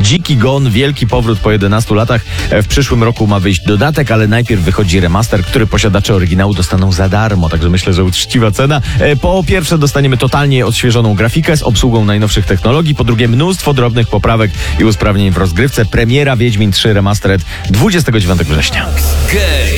Dziki Gon, wielki powrót po 11 latach. W przyszłym roku ma wyjść dodatek, ale najpierw wychodzi remaster, który posiadacze oryginału dostaną za darmo, także myślę, że uczciwa cena. Po pierwsze dostaniemy totalnie odświeżoną grafikę z obsługą najnowszych technologii, po drugie mnóstwo drobnych poprawek i usprawnień w rozgrywce. Premiera Wiedźmin 3 Remastered 29 września. Gej!